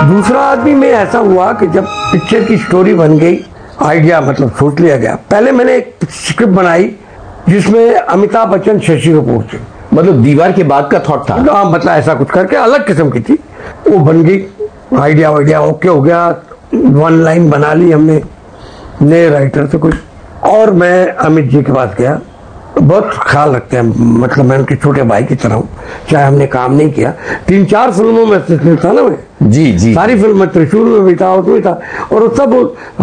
दूसरा आदमी में ऐसा हुआ कि जब पिक्चर की स्टोरी बन गई, आइडिया मतलब सोच लिया गया, पहले मैंने एक स्क्रिप्ट बनाई जिसमें अमिताभ बच्चन शशि कपूर थे। मतलब दीवार के बाद का थॉट था? हाँ, मतलब ऐसा कुछ करके अलग किस्म की थी। वो बन गई, आइडिया ओके हो गया, 1 लाइन बना ली हमने नए राइटर से कुछ। और मैं अमित जी के पास गया, बहुत ख्याल रखते हैं, मतलब मैं उनके छोटे भाई की तरह हूँ, चाहे हमने काम नहीं किया। 3-4 फिल्मों में था ना मैं। जी जी। सारी फिल्म में, त्रिशूल में भी था, उसमें था, और सब